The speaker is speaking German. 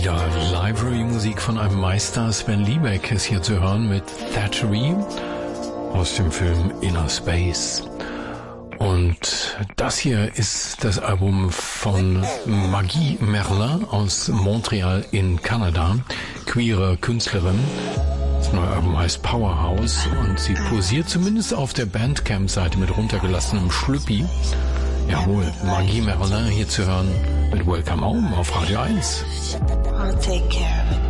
Ja, Library-Musik von einem Meister. Sven Liebeck ist hier zu hören mit Thatchery aus dem Film Inner Space. Und das hier ist das Album von Maggie Merlin aus Montreal in Kanada, queere Künstlerin. Das neue Album heißt Powerhouse und sie posiert zumindest auf der Bandcamp-Seite mit runtergelassenem Schlüppi. Jawohl, Maggie Merlin hier zu hören mit Welcome Home auf Radio 1. I'll take care of it.